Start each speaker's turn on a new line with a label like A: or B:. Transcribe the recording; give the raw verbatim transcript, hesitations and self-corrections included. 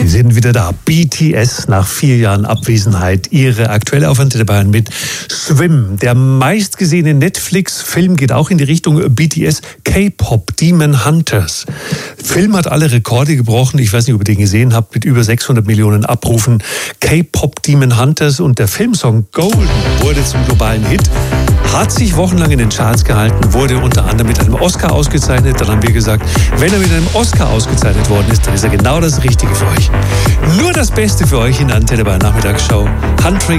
A: Sie sind wieder da. B T S nach vier Jahren Abwesenheit. Ihre aktuelle auf Antenne Bayern mit Swim. Der meistgesehene Netflix-Film geht auch in die Richtung B T S. K-Pop Demon Hunters. Film hat alle Rekorde gebrochen. Ich weiß nicht, ob ihr den gesehen habt, mit über sechshundert Millionen Abrufen. K-Pop Demon Hunters und der Filmsong Golden wurde zum globalen Hit. Hat sich wochenlang in den Charts gehalten, wurde unter anderem mit einem Oscar ausgezeichnet. Dann haben wir gesagt, wenn er mit einem Oscar ausgezeichnet worden ist, dann ist er genau das Richtige für euch. Nur das Beste für euch in der Antenne Bayern Nachmittagsshow. Handtrick